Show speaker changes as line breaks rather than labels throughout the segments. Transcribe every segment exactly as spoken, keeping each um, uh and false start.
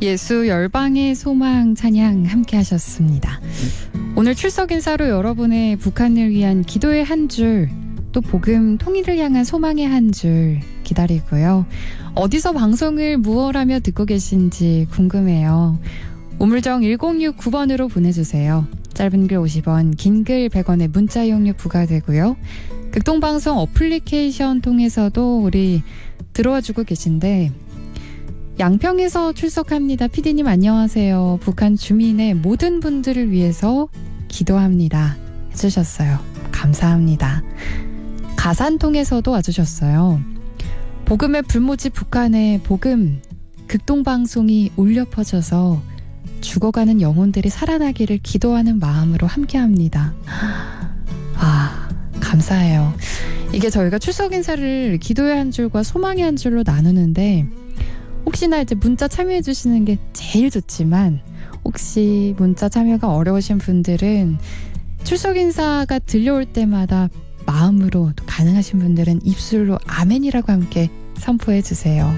예수 열방의 소망 찬양 함께 하셨습니다. 오늘 출석 인사로 여러분의 북한을 위한 기도의 한 줄, 또 복음 통일을 향한 소망의 한 줄 기다리고요. 어디서 방송을 무얼하며 듣고 계신지 궁금해요. 우물정 일공육구 번으로 보내주세요. 짧은 글 오십 원, 긴 글 백 원의 문자 이용료 부과되고요. 극동방송 어플리케이션 통해서도 우리 들어와주고 계신데, 양평에서 출석합니다. 피디님 안녕하세요. 북한 주민의 모든 분들을 위해서 기도합니다. 해주셨어요. 감사합니다. 가산 통해서도 와주셨어요. 복음의 불모지 북한의 복음, 극동방송이 울려 퍼져서 죽어가는 영혼들이 살아나기를 기도하는 마음으로 함께합니다. 아, 감사해요. 이게 저희가 출석 인사를 기도의 한 줄과 소망의 한 줄로 나누는데, 혹시나 이제 문자 참여해 주시는 게 제일 좋지만, 혹시 문자 참여가 어려우신 분들은 출석 인사가 들려올 때마다 마음으로, 또 가능하신 분들은 입술로 아멘이라고 함께 선포해 주세요.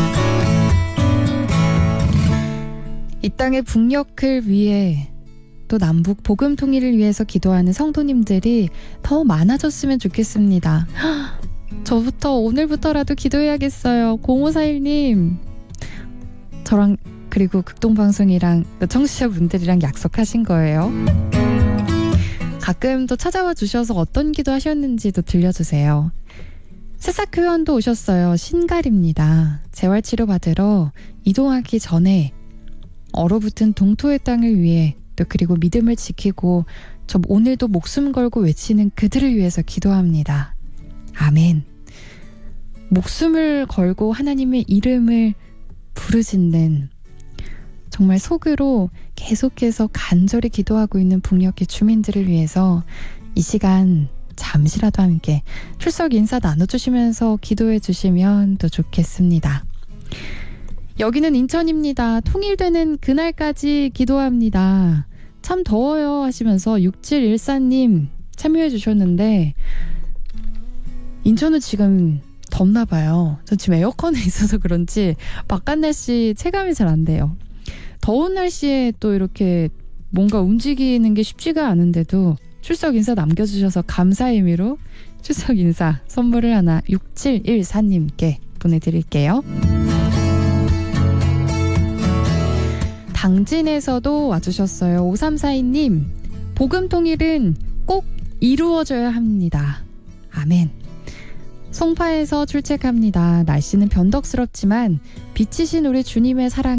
이 땅의 북녘을 위해, 또 남북 복음 통일을 위해서 기도하는 성도님들이 더 많아졌으면 좋겠습니다. 저부터 오늘부터라도 기도해야겠어요. 공오사일 님, 저랑 그리고 극동방송이랑 청취자분들이랑 약속하신 거예요. 가끔 또 찾아와 주셔서 어떤 기도 하셨는지도 들려주세요. 새싹 회원도 오셨어요. 신갈입니다. 재활치료 받으러 이동하기 전에 얼어붙은 동토의 땅을 위해, 또 그리고 믿음을 지키고 저 오늘도 목숨 걸고 외치는 그들을 위해서 기도합니다. 아멘. 목숨을 걸고 하나님의 이름을 부르짖는, 정말 속으로 계속해서 간절히 기도하고 있는 북녘의 주민들을 위해서 이 시간 잠시라도 함께 출석 인사 나눠주시면서 기도해 주시면 더 좋겠습니다. 여기는 인천입니다. 통일되는 그날까지 기도합니다. 참 더워요 하시면서 육칠일사 님 참여해 주셨는데, 인천은 지금 덥나 봐요. 저 지금 에어컨에 있어서 그런지 바깥 날씨 체감이 잘 안 돼요. 더운 날씨에 또 이렇게 뭔가 움직이는 게 쉽지가 않은데도 출석 인사 남겨주셔서 감사의 의미로 출석 인사 선물을 하나 육칠일사 님께 보내드릴게요. 당진에서도 와주셨어요. 오삼사이 님, 복음 통일은 꼭 이루어져야 합니다. 아멘. 송파에서 출첵합니다. 날씨는 변덕스럽지만 빛이신 우리 주님의 사랑